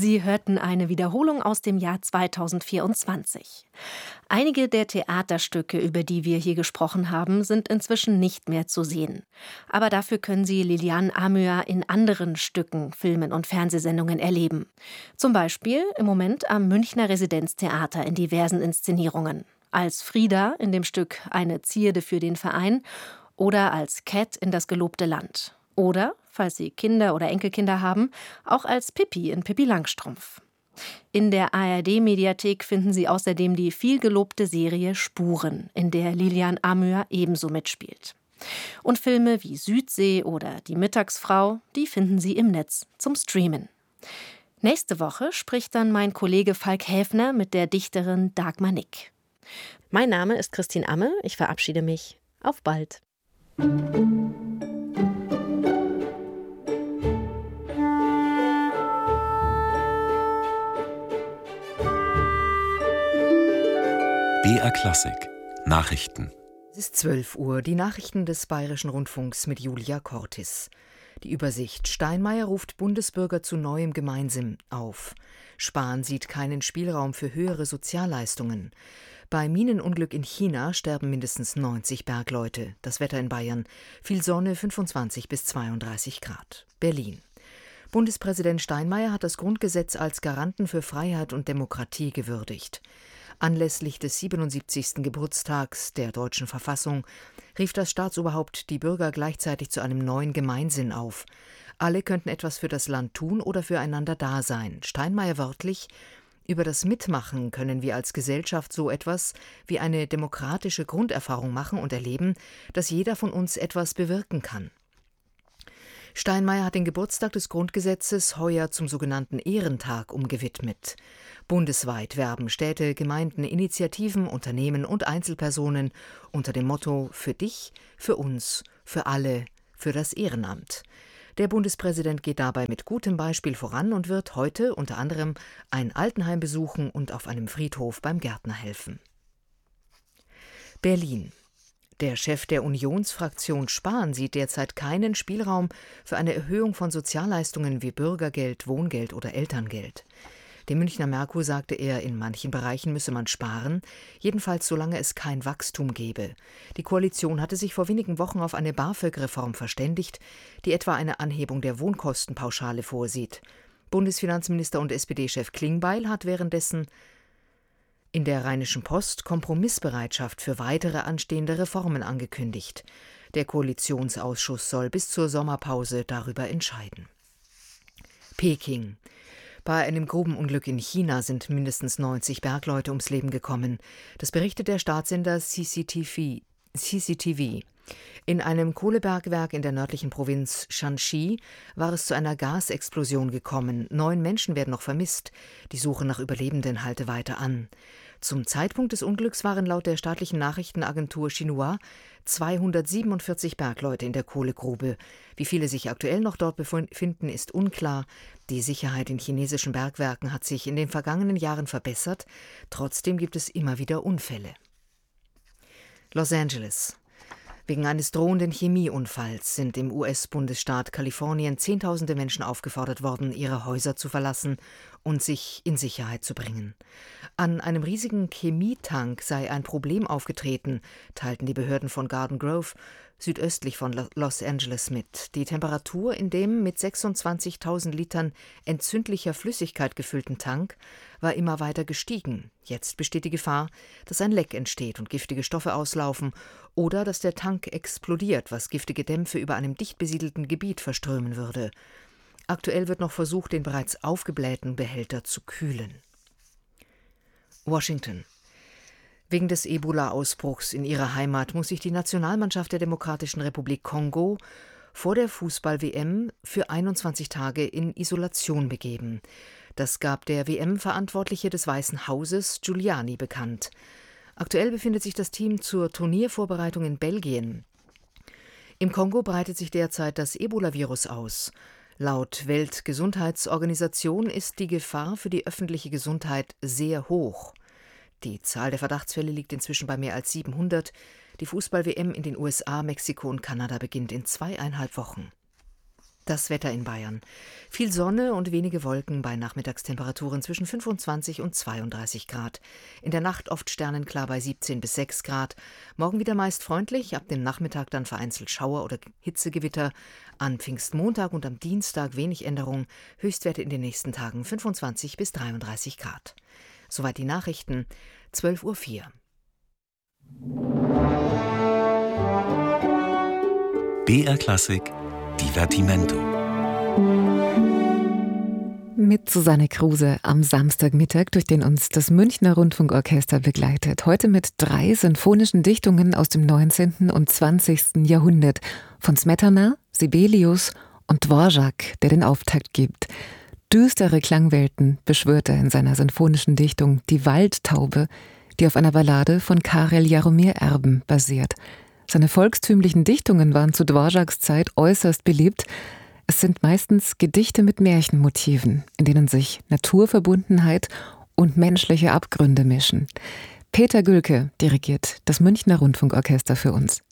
Sie hörten eine Wiederholung aus dem Jahr 2024. Einige der Theaterstücke, über die wir hier gesprochen haben, sind inzwischen nicht mehr zu sehen. Aber dafür können Sie Liliane Amyar in anderen Stücken, Filmen und Fernsehsendungen erleben. Zum Beispiel im Moment am Münchner Residenztheater in diversen Inszenierungen. Als Frida in dem Stück Eine Zierde für den Verein oder als Cat in Das gelobte Land. Oder, falls Sie Kinder oder Enkelkinder haben, auch als Pippi in Pippi Langstrumpf. In der ARD-Mediathek finden Sie außerdem die vielgelobte Serie Spuren, in der Liliane Amyar ebenso mitspielt. Und Filme wie Südsee oder Die Mittagsfrau, die finden Sie im Netz zum Streamen. Nächste Woche spricht dann mein Kollege Falk Häfner mit der Dichterin Dagmar Nick. Mein Name ist Christine Amme, ich verabschiede mich. Auf bald. BR Klassik Nachrichten. Es ist 12 Uhr, die Nachrichten des Bayerischen Rundfunks mit Julia Cortis. Die Übersicht: Steinmeier ruft Bundesbürger zu neuem Gemeinsinn auf. Spahn sieht keinen Spielraum für höhere Sozialleistungen. Bei Minenunglück in China sterben mindestens 90 Bergleute. Das Wetter in Bayern: viel Sonne, 25 bis 32 Grad. Berlin: Bundespräsident Steinmeier hat das Grundgesetz als Garanten für Freiheit und Demokratie gewürdigt. Anlässlich des 77. Geburtstags der deutschen Verfassung rief das Staatsoberhaupt die Bürger gleichzeitig zu einem neuen Gemeinsinn auf. Alle könnten etwas für das Land tun oder füreinander da sein. Steinmeier wörtlich: Über das Mitmachen können wir als Gesellschaft so etwas wie eine demokratische Grunderfahrung machen und erleben, dass jeder von uns etwas bewirken kann. Steinmeier hat den Geburtstag des Grundgesetzes heuer zum sogenannten Ehrentag umgewidmet. Bundesweit werben Städte, Gemeinden, Initiativen, Unternehmen und Einzelpersonen unter dem Motto „Für dich, für uns, für alle, für das Ehrenamt“. Der Bundespräsident geht dabei mit gutem Beispiel voran und wird heute unter anderem ein Altenheim besuchen und auf einem Friedhof beim Gärtner helfen. Berlin: Der Chef der Unionsfraktion Spahn sieht derzeit keinen Spielraum für eine Erhöhung von Sozialleistungen wie Bürgergeld, Wohngeld oder Elterngeld. Dem Münchner Merkur sagte er, in manchen Bereichen müsse man sparen, jedenfalls solange es kein Wachstum gebe. Die Koalition hatte sich vor wenigen Wochen auf eine BAföG-Reform verständigt, die etwa eine Anhebung der Wohnkostenpauschale vorsieht. Bundesfinanzminister und SPD-Chef Klingbeil hat währenddessen in der Rheinischen Post Kompromissbereitschaft für weitere anstehende Reformen angekündigt. Der Koalitionsausschuss soll bis zur Sommerpause darüber entscheiden. Peking: Bei einem Grubenunglück in China sind mindestens 90 Bergleute ums Leben gekommen. Das berichtet der Staatssender CCTV. In einem Kohlebergwerk in der nördlichen Provinz Shanxi war es zu einer Gasexplosion gekommen. 9 Menschen werden noch vermisst. Die Suche nach Überlebenden halte weiter an. Zum Zeitpunkt des Unglücks waren laut der staatlichen Nachrichtenagentur Xinhua 247 Bergleute in der Kohlegrube. Wie viele sich aktuell noch dort befinden, ist unklar. Die Sicherheit in chinesischen Bergwerken hat sich in den vergangenen Jahren verbessert. Trotzdem gibt es immer wieder Unfälle. Los Angeles: Wegen eines drohenden Chemieunfalls sind im US-Bundesstaat Kalifornien Zehntausende Menschen aufgefordert worden, ihre Häuser zu verlassen und sich in Sicherheit zu bringen. An einem riesigen Chemietank sei ein Problem aufgetreten, teilten die Behörden von Garden Grove, südöstlich von Los Angeles mit. Die Temperatur in dem mit 26.000 Litern entzündlicher Flüssigkeit gefüllten Tank war immer weiter gestiegen. Jetzt besteht die Gefahr, dass ein Leck entsteht und giftige Stoffe auslaufen oder dass der Tank explodiert, was giftige Dämpfe über einem dicht besiedelten Gebiet verströmen würde. Aktuell wird noch versucht, den bereits aufgeblähten Behälter zu kühlen. Washington: Wegen des Ebola-Ausbruchs in ihrer Heimat muss sich die Nationalmannschaft der Demokratischen Republik Kongo vor der Fußball-WM für 21 Tage in Isolation begeben. Das gab der WM-Verantwortliche des Weißen Hauses, Giuliani, bekannt. Aktuell befindet sich das Team zur Turniervorbereitung in Belgien. Im Kongo breitet sich derzeit das Ebola-Virus aus. Laut Weltgesundheitsorganisation ist die Gefahr für die öffentliche Gesundheit sehr hoch. Die Zahl der Verdachtsfälle liegt inzwischen bei mehr als 700. Die Fußball-WM in den USA, Mexiko und Kanada beginnt in 2,5 Wochen. Das Wetter in Bayern. Viel Sonne und wenige Wolken bei Nachmittagstemperaturen zwischen 25 und 32 Grad. In der Nacht oft sternenklar bei 17 bis 6 Grad. Morgen wieder meist freundlich, ab dem Nachmittag dann vereinzelt Schauer oder Hitzegewitter. An Pfingstmontag und am Dienstag wenig Änderung. Höchstwerte in den nächsten Tagen 25 bis 33 Grad. Soweit die Nachrichten, 12:04 Uhr. BR Klassik Divertimento. Mit Susanne Kruse am Samstagmittag, durch den uns das Münchner Rundfunkorchester begleitet. Heute mit 3 sinfonischen Dichtungen aus dem 19. und 20. Jahrhundert. Von Smetana, Sibelius und Dvorak, der den Auftakt gibt. Düstere Klangwelten beschwört er in seiner sinfonischen Dichtung Die Waldtaube, die auf einer Ballade von Karel Jaromír Erben basiert. Seine volkstümlichen Dichtungen waren zu Dvoraks Zeit äußerst beliebt. Es sind meistens Gedichte mit Märchenmotiven, in denen sich Naturverbundenheit und menschliche Abgründe mischen. Peter Gülke dirigiert das Münchner Rundfunkorchester für uns.